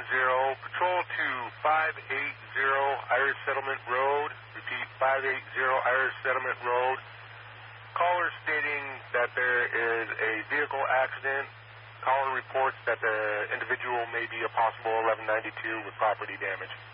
patrol to 580 Irish Settlement Road. Repeat, 580 Irish Settlement Road. Caller stating that there is a vehicle accident. Caller reports that the individual may be a possible 1192 with property damage.